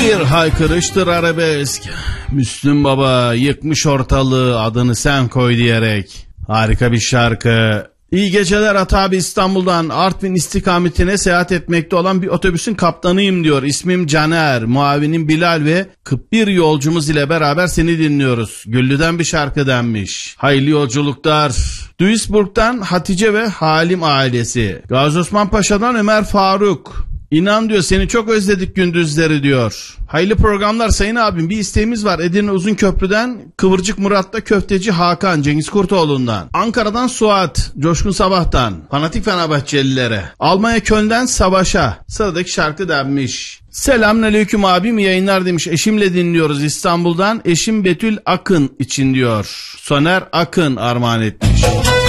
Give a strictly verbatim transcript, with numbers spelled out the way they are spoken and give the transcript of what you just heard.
Bir haykırıştır arabesk. Müslüm Baba yıkmış ortalığı, adını sen koy diyerek. Harika bir şarkı. İyi geceler Ata abi, İstanbul'dan Artvin istikametine seyahat etmekte olan bir otobüsün kaptanıyım diyor. İsmim Caner, muavinim Bilal ve kırk bir yolcumuz ile beraber seni dinliyoruz. Güllü'den bir şarkı denmiş. Hayırlı yolculuklar. Duisburg'dan Hatice ve Halim ailesi. Gazi Osman Paşa'dan Ömer Faruk. İnan diyor, seni çok özledik gündüzleri diyor. Hayırlı programlar sayın abim, bir isteğimiz var. Edirne Uzunköprü'den Kıvırcık Murat'ta köfteci Hakan, Cengiz Kurtoğlu'ndan. Ankara'dan Suat, Coşkun Sabah'tan, fanatik Fenerbahçelilere. Almanya Köln'den Savaş'a. Sıradaki şarkı denmiş. Selamünaleyküm abim, yayınlar demiş. Eşimle dinliyoruz İstanbul'dan. Eşim Betül Akın için diyor. Soner Akın armağan etmiş.